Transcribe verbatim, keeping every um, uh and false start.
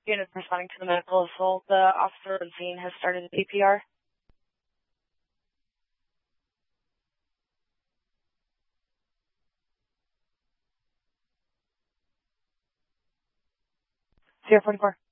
Units responding to the medical assault. The officer on scene has started C P R. Sierra forty-four.